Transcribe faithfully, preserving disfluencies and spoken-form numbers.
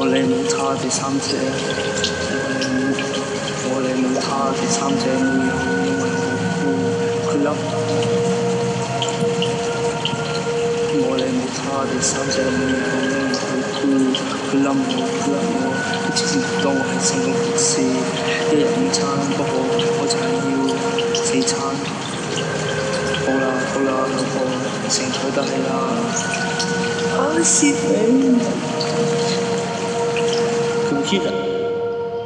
我你冇他第三者，我你冇他第三者冇有，因為我佢冧。我你冇他第三者冇有，因為佢佢冧我佢冧我，佢之前當我係成功人士，一日午餐，不過我就係要四餐。好啦好啦，老婆成台都係啦，我蝕你。Computer